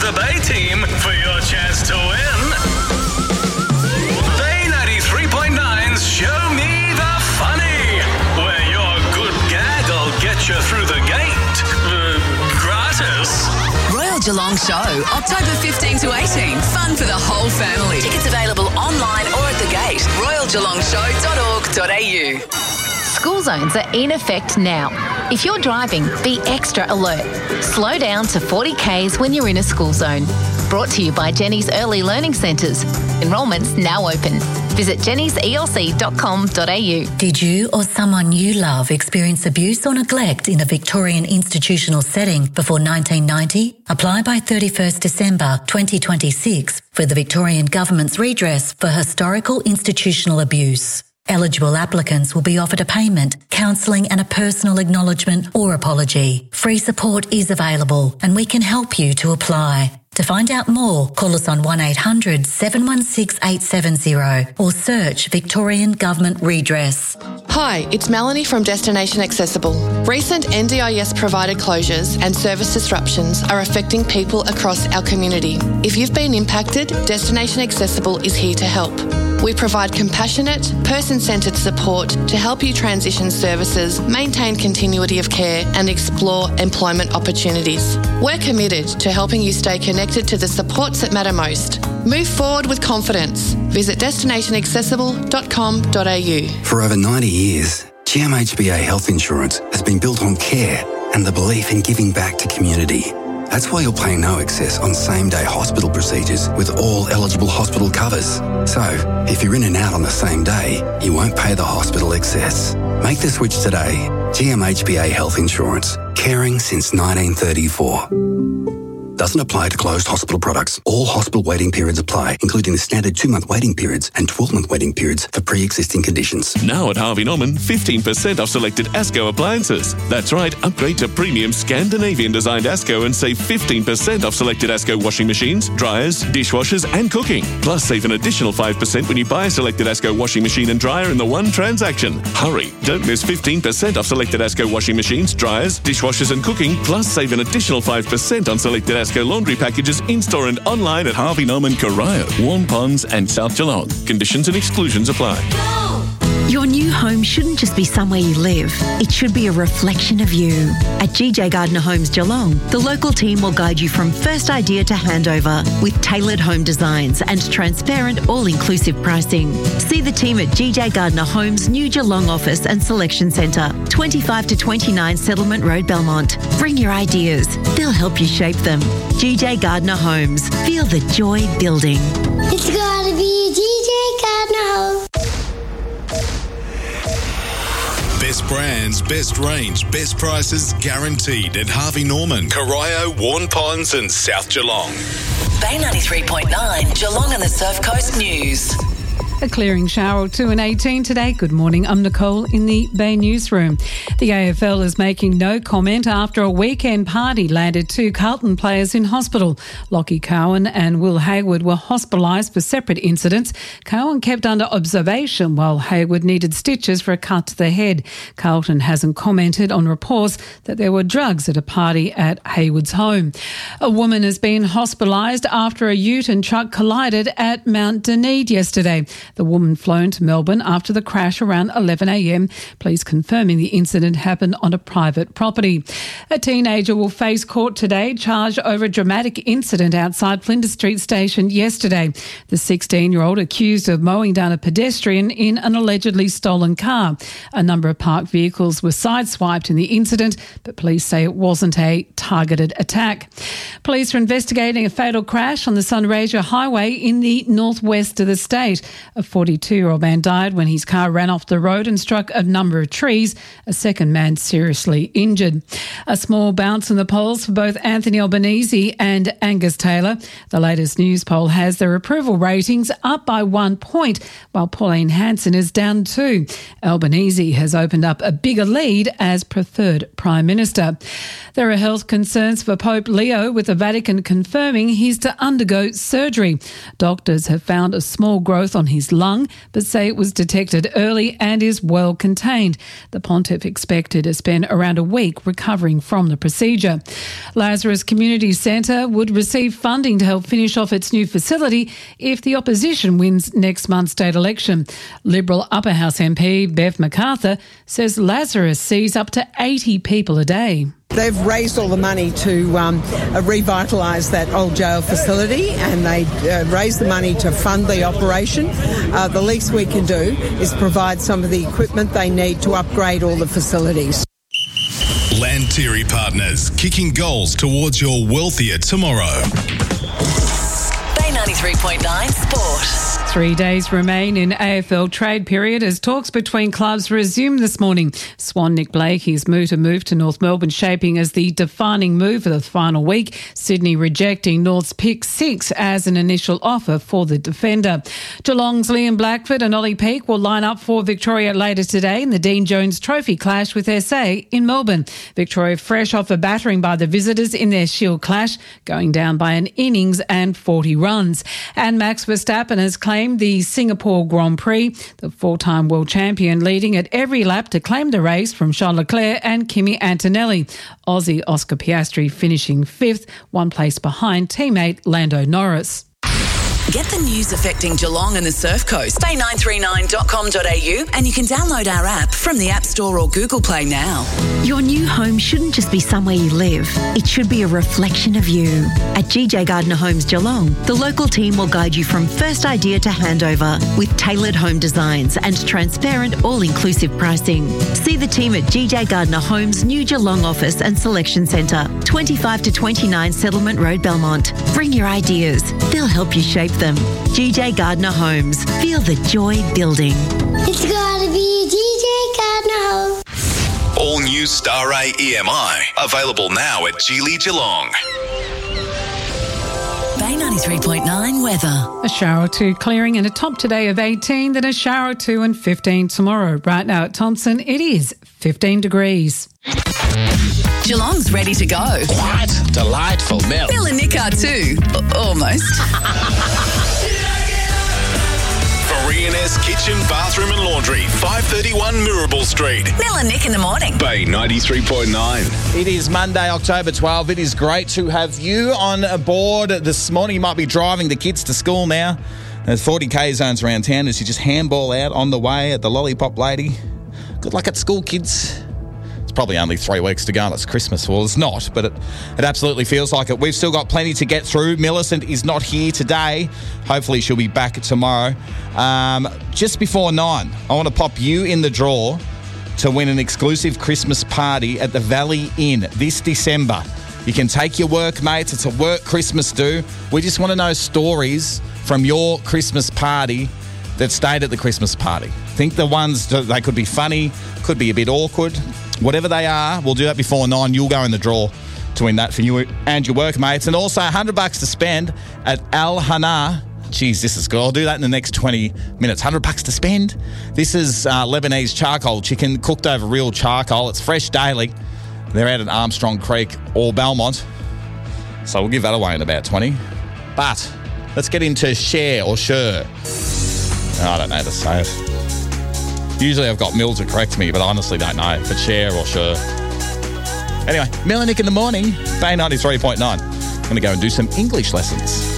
the Bay team for your chance to win. Bay 93.9's Show Me the Funny, where your good gag will get you through the gate. Gratis. Royal Geelong Show, October 15 to 18. Fun for the whole family. Tickets available online or at the gate. royalgeelongshow.org.au. School zones are in effect now. If you're driving, be extra alert. Slow down to 40 k's when you're in a school zone. Brought to you by Jenny's Early Learning Centres. Enrolment's now open. Visit jennyselc.com.au. Did you or someone you love experience abuse or neglect in a Victorian institutional setting before 1990? Apply by 31st December 2026 for the Victorian Government's redress for historical institutional abuse. Eligible applicants will be offered a payment, counselling and a personal acknowledgement or apology. Free support is available and we can help you to apply. To find out more, call us on 1800 716 870 or search Victorian Government Redress. Hi, it's Melanie from Destination Accessible. Recent NDIS provider closures and service disruptions are affecting people across our community. If you've been impacted, Destination Accessible is here to help. We provide compassionate, person-centred support to help you transition services, maintain continuity of care and explore employment opportunities. We're committed to helping you stay connected to the supports that matter most. Move forward with confidence. Visit destinationaccessible.com.au. For over 90 years, GMHBA Health Insurance has been built on care and the belief in giving back to community. That's why you'll pay no excess on same-day hospital procedures with all eligible hospital covers. So, if you're in and out on the same day, you won't pay the hospital excess. Make the switch today. GMHBA Health Insurance. Caring since 1934. Doesn't apply to closed hospital products. All hospital waiting periods apply, including the standard 2-month waiting periods and 12-month waiting periods for pre-existing conditions. Now at Harvey Norman, 15% off selected ASCO appliances. That's right, upgrade to premium Scandinavian-designed ASCO and save 15% off selected ASCO washing machines, dryers, dishwashers and cooking. Plus, save an additional 5% when you buy a selected ASCO washing machine and dryer in the one transaction. Hurry, don't miss 15% off selected ASCO washing machines, dryers, dishwashers and cooking. Plus, save an additional 5% on selected ASCO laundry packages in-store and online at Harvey Norman, Corio, Warm Ponds and South Geelong. Conditions and exclusions apply. Your new home shouldn't just be somewhere you live. It should be a reflection of you. At GJ Gardner Homes Geelong, the local team will guide you from first idea to handover with tailored home designs and transparent all-inclusive pricing. See the team at GJ Gardner Homes' new Geelong office and selection centre, 25 to 29 Settlement Road, Belmont. Bring your ideas. They'll help you shape them. GJ Gardner Homes. Feel the joy building. It's gotta be GJ Gardner Homes. Best brands, best range, best prices guaranteed at Harvey Norman, Corio, Warn Ponds and South Geelong. Bay 93.9, Geelong and the Surf Coast News. A clearing shower or 2 and 18 today. Good morning, I'm Nicole in the Bay Newsroom. The AFL is making no comment after a weekend party landed 2 Carlton players in hospital. Lockie Cowan and Will Hayward were hospitalised for separate incidents. Cowan kept under observation while Hayward needed stitches for a cut to the head. Carlton hasn't commented on reports that there were drugs at a party at Hayward's home. A woman has been hospitalised after a ute and truck collided at Mount Dunedin yesterday. The woman flown to Melbourne after the crash around 11 a.m. Police confirming the incident happened on a private property. A teenager will face court today, charged over a dramatic incident outside Flinders Street Station yesterday. The 16-year-old accused of mowing down a pedestrian in an allegedly stolen car. A number of parked vehicles were sideswiped in the incident, but police say it wasn't a targeted attack. Police are investigating a fatal crash on the Sunraysia Highway in the northwest of the state. A 42-year-old man died when his car ran off the road and struck a number of trees. A second man seriously injured. A small bounce in the polls for both Anthony Albanese and Angus Taylor. The latest news poll has their approval ratings up by 1 point, while Pauline Hanson is down 2. Albanese has opened up a bigger lead as preferred Prime Minister. There are health concerns for Pope Leo, with the Vatican confirming he's to undergo surgery. Doctors have found a small growth on his his lung, but say it was detected early and is well contained. The Pontiff expected to spend around a week recovering from the procedure. Lazarus Community Centre would receive funding to help finish off its new facility if the opposition wins next month's state election. Liberal Upper House MP Bev MacArthur says Lazarus sees up to 80 people a day. They've raised all the money to revitalise that old jail facility, and they raised the money to fund the operation. The least we can do is provide some of the equipment they need to upgrade all the facilities. Lantyre Partners, kicking goals towards your wealthier tomorrow. Bay 93.9 Sport. 3 days remain in AFL trade period as talks between clubs resume this morning. Swan Nick Blakey's move to North Melbourne shaping as the defining move of the final week. Sydney rejecting North's pick 6 as an initial offer for the defender. Geelong's Liam Blackford and Ollie Peake will line up for Victoria later today in the Dean Jones Trophy clash with SA in Melbourne. Victoria fresh off a battering by the visitors in their Shield clash, going down by an innings and 40 runs. And Max Verstappen has claimed the Singapore Grand Prix, the four-time world champion leading at every lap to claim the race from Charles Leclerc and Kimi Antonelli. Aussie Oscar Piastri finishing 5th, one place behind teammate Lando Norris. Get the news affecting Geelong and the Surf Coast. Bay939.com.au and you can download our app from the App Store or Google Play now. Your new home shouldn't just be somewhere you live. It should be a reflection of you. At GJ Gardner Homes Geelong, the local team will guide you from first idea to handover with tailored home designs and transparent all-inclusive pricing. See the team at GJ Gardner Homes' new Geelong office and selection centre, 25 to 29 Settlement Road, Belmont. Bring your ideas. They'll help you shape them. GJ Gardner Homes. Feel the joy building. It's gotta be GJ Gardner Homes. All new Star A EMI. Available now at Geely Geelong. Bay 93.9 weather. A shower or two clearing and a top today of 18, then a shower or two and 15 tomorrow. Right now at Thompson, it is 15 degrees. Geelong's ready to go. Quite delightful milk. Bill and Nick are too. Almost. Maria's Kitchen, Bathroom and Laundry, 531 Mirabel Street. Bill and Nick in the morning. Bay 93.9. It is Monday, October 12. It is great to have you on board this morning. You might be driving the kids to school now. There's 40k zones around town as you just handball out on the way at the Lollipop Lady. Good luck at school, kids. Probably only 3 weeks to go and it's Christmas. Well, it's not, but it absolutely feels like it. We've still got plenty to get through. Millicent is not here today. Hopefully she'll be back tomorrow. Just before 9, I want to pop you in the draw to win an exclusive Christmas party at the Valley Inn this December. You can take your workmates. It's a work Christmas do. We just want to know stories from your Christmas party that stayed at the Christmas party. Think the ones, they could be funny, could be a bit awkward. Whatever they are, we'll do that before 9. You'll go in the draw to win that for you and your workmates. And also $100 to spend at Al Hana. Jeez, this is good. I'll do that in the next 20 minutes. $100 to spend. This is Lebanese charcoal chicken cooked over real charcoal. It's fresh daily. They're out at Armstrong Creek or Belmont. So we'll give that away in about 20. But let's get into share or sure. I don't know how to say it. Usually I've got Mill to correct me, but I honestly don't know if it's share or sure. Anyway, Mill and Nick in the morning, Bay 93.9. I'm going to go and do some English lessons.